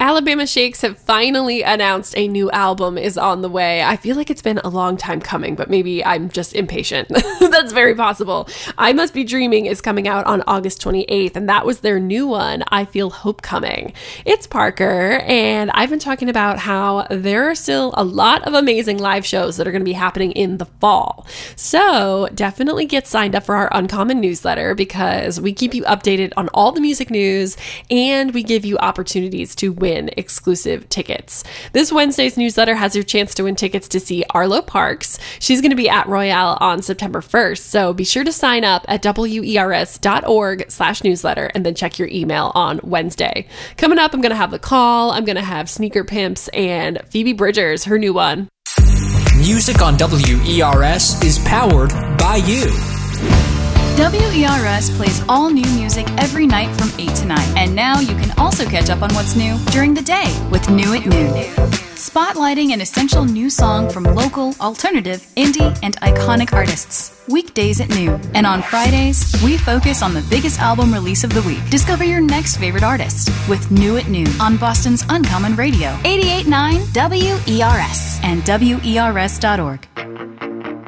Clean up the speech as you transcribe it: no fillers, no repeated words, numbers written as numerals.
Alabama Shakes have finally announced a new album is on the way. I feel like it's been a long time coming, but maybe I'm just impatient. That's very possible. I Must Be Dreaming is coming out on August 28th, and that was their new one, I Feel Hope Coming. It's Parker, and I've been talking about how there are still a lot of amazing live shows that are going to be happening in the fall. So definitely get signed up for our Uncommon newsletter because we keep you updated on all the music news, and we give you opportunities to win exclusive tickets. This Wednesday's newsletter has your chance to win tickets to see Arlo Parks. She's going to be at Royale on September 1st, so be sure to sign up at wers.org/newsletter and then check your email on Wednesday. Coming up, I'm going to have The Call, I'm going to have Sneaker Pimps, and Phoebe Bridgers, her new one. Music on WERS is powered by you. WERS plays all new music every night from 8 to 9. And now you can also catch up on what's new during the day with New at Noon. Spotlighting an essential new song from local, alternative, indie, and iconic artists. Weekdays at noon. And on Fridays, we focus on the biggest album release of the week. Discover your next favorite artist with New at Noon on Boston's Uncommon Radio. 88.9 WERS and WERS.org.